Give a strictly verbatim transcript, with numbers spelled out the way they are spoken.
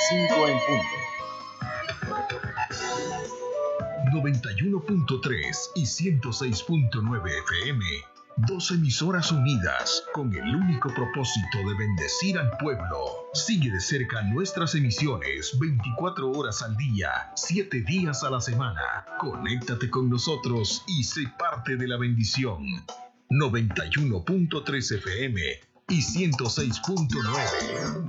cinco en punto. noventa y uno punto tres y ciento seis punto nueve F M. Dos emisoras unidas con el único propósito de bendecir al pueblo. Sigue de cerca nuestras emisiones veinticuatro horas al día, siete días a la semana. Conéctate con nosotros y sé parte de la bendición. noventa y uno punto tres F M y ciento seis punto nueve.